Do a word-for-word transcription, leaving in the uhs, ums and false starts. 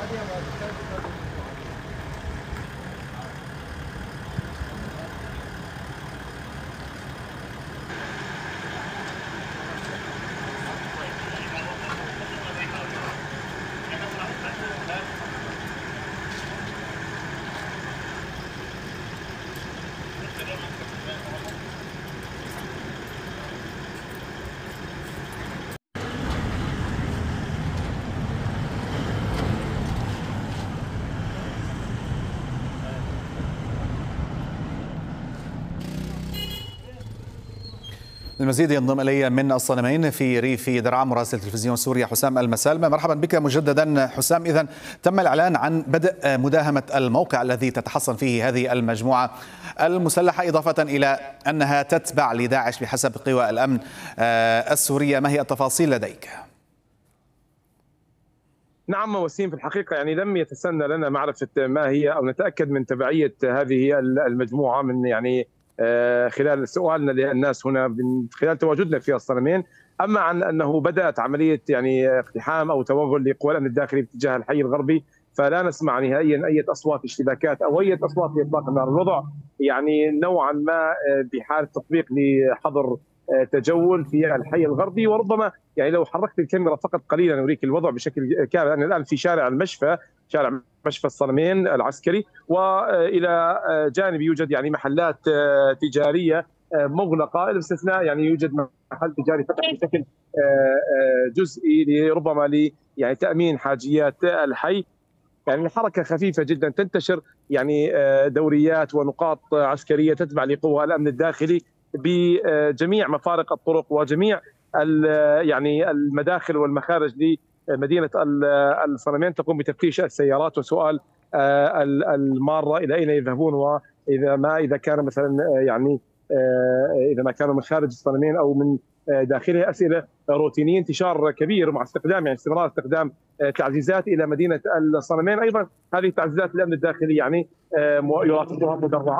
المزيد ينضم إلي من الصنمين في ريف درعا مراسل تلفزيون سوريا حسام المسالمة. مرحبا بك مجددا حسام. إذن تم الإعلان عن بدء مداهمة الموقع الذي تتحصن فيه هذه المجموعة المسلحة، إضافة إلى أنها تتبع لداعش بحسب قوى الأمن السورية. ما هي التفاصيل لديك؟ نعم وسيم، في الحقيقة يعني لم يتسنى لنا معرفة ما هي أو نتأكد من تبعية هذه المجموعة من يعني خلال سؤالنا للناس هنا من خلال تواجدنا في الصنمين. اما عن انه بدات عمليه يعني اقتحام او توغل لقوى الامن الداخلي باتجاه الحي الغربي، فلا نسمع نهائيا اي اصوات اشتباكات او اي اصوات لاطلاق النار. الوضع يعني نوعا ما بحاله تطبيق لحظر تجول في الحي الغربي، وربما يعني لو حركت الكاميرا فقط قليلا نريك الوضع بشكل كامل. انا الان في شارع المشفى، شارع مشفى الصنمين العسكري، والى جانب يوجد يعني محلات تجاريه مغلقه باستثناء يعني يوجد محل تجاري فتح بشكل جزئي ربما ل يعني تامين حاجيات الحي. يعني حركه خفيفه جدا تنتشر، يعني دوريات ونقاط عسكريه تتبع لقوى الامن الداخلي بجميع مفارق الطرق وجميع يعني المداخل والمخارج لمدينه الصنمين، تقوم بتفتيش السيارات وسؤال الماره الى اين يذهبون، واذا ما اذا كان مثلا يعني اذا ما كانوا من خارج الصنمين او من داخلها اسئله روتينيه. انتشار كبير مع استخدام يعني استمرار استخدام تعزيزات الى مدينه الصنمين. ايضا هذه التعزيزات الامن الداخلي يعني يراقبها مدرعات